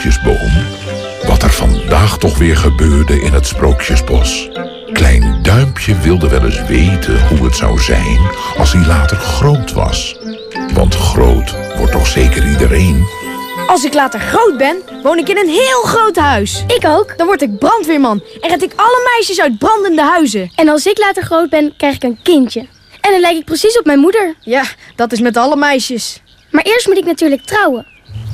Sprookjesboom wat er vandaag toch weer gebeurde in het Sprookjesbos. Klein Duimpje wilde wel eens weten hoe het zou zijn als hij later groot was. Want groot wordt toch zeker iedereen? Als ik later groot ben, woon ik in een heel groot huis. Ik ook. Dan word ik brandweerman en red ik alle meisjes uit brandende huizen. En als ik later groot ben, krijg ik een kindje. En dan lijk ik precies op mijn moeder. Ja, dat is met alle meisjes. Maar eerst moet ik natuurlijk trouwen.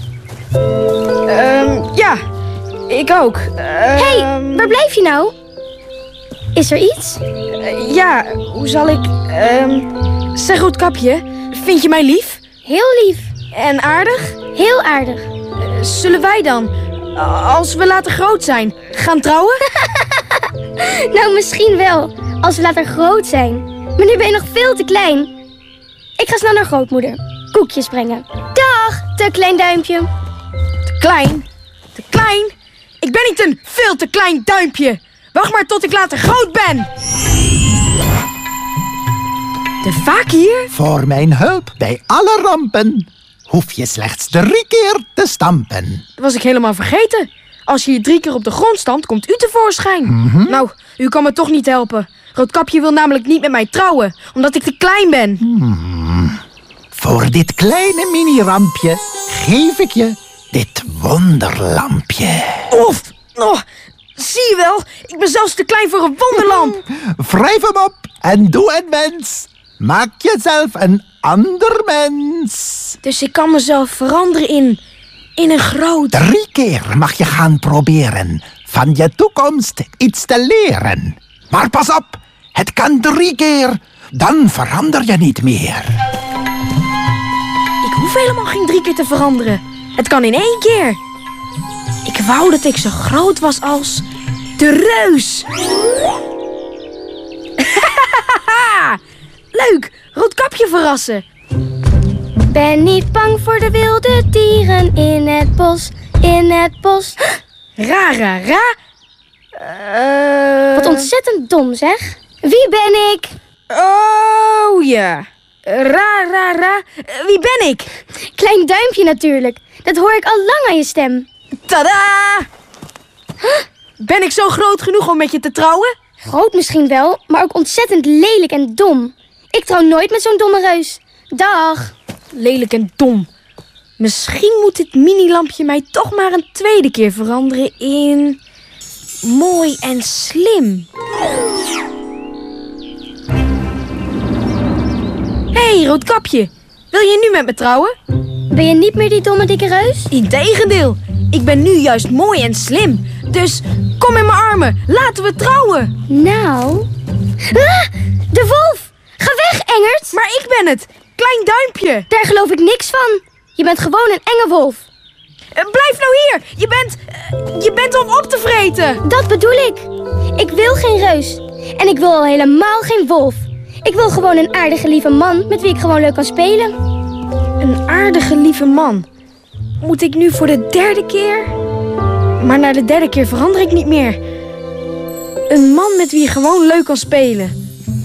Ja, ik ook. Hé, waar blijf je nou? Is er iets? Ja, hoe zal ik... Zeg, Roodkapje, vind je mij lief? Heel lief. En aardig? Heel aardig. Zullen wij dan, als we later groot zijn, gaan trouwen? Nou, misschien wel. Als we later groot zijn. Maar nu ben je nog veel te klein. Ik ga snel naar grootmoeder. Koekjes brengen. Dag, te klein duimpje. Te klein? Te klein? Ik ben niet een veel te klein duimpje. Wacht maar tot ik later groot ben. De fakir? Voor mijn hulp bij alle rampen hoef je slechts 3 keer te stampen. Dat was ik helemaal vergeten. Als je hier 3 keer op de grond stampt, komt u tevoorschijn. Nou, u kan me toch niet helpen. Roodkapje wil namelijk niet met mij trouwen, omdat ik te klein ben. Voor dit kleine mini-rampje geef ik je dit wonderlampje. Of, zie je wel, ik ben zelfs te klein voor een wonderlamp. Wrijf hem op en doe een wens. Maak jezelf een ander mens. Dus ik kan mezelf veranderen in een groot... 3 keer mag je gaan proberen van je toekomst iets te leren. Maar pas op, het kan 3 keer, dan verander je niet meer. Ik hoef helemaal geen 3 keer te veranderen. Het kan in 1 keer. Ik wou dat ik zo groot was als de reus. Leuk, Roodkapje verrassen. Ben niet bang voor de wilde dieren in het bos, in het bos. Ra, ra, ra. Wat ontzettend dom, zeg. Wie ben ik? Oh ja. Ra, ra, ra. Wie ben ik? Klein duimpje natuurlijk. Dat hoor ik al lang aan je stem. Tadaa! Ben ik zo groot genoeg om met je te trouwen? Groot misschien wel, maar ook ontzettend lelijk en dom. Ik trouw nooit met zo'n domme reus. Dag. Lelijk en dom. Misschien moet dit minilampje mij toch maar een 2e keer veranderen in... mooi en slim. Hé, Roodkapje. Wil je nu met me trouwen? Ben je niet meer die domme dikke reus? Integendeel. Ik ben nu juist mooi en slim. Dus kom in mijn armen. Laten we trouwen. Nou... Ah, de wolf! Ga weg, Engert! Maar ik ben het. Klein Duimpje. Daar geloof ik niks van. Je bent gewoon een enge wolf. Blijf nou hier. Je bent om op te vreten. Dat bedoel ik. Ik wil geen reus. En ik wil al helemaal geen wolf. Ik wil gewoon een aardige lieve man met wie ik gewoon leuk kan spelen. Een aardige lieve man. Moet ik nu voor de 3e keer? Maar na de 3e keer verander ik niet meer. Een man met wie je gewoon leuk kan spelen.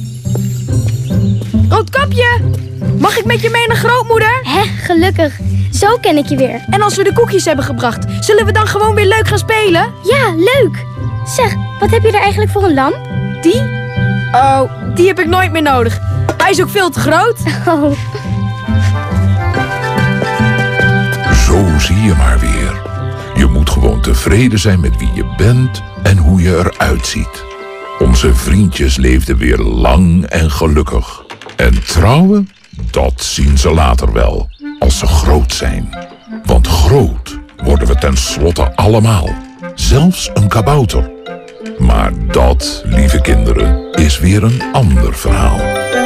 Roodkapje, mag ik met je mee naar grootmoeder? Hè, gelukkig. Zo ken ik je weer. En als we de koekjes hebben gebracht, zullen we dan gewoon weer leuk gaan spelen? Ja, leuk. Zeg, wat heb je daar eigenlijk voor een lamp? Die? Oh, die heb ik nooit meer nodig. Hij is ook veel te groot. Oh. Zo zie je maar weer. Je moet gewoon tevreden zijn met wie je bent en hoe je eruit ziet. Onze vriendjes leefden weer lang en gelukkig. En trouwen, dat zien ze later wel, als ze groot zijn. Want groot worden we tenslotte allemaal. Zelfs een kabouter. Maar dat, lieve kinderen, is weer een ander verhaal.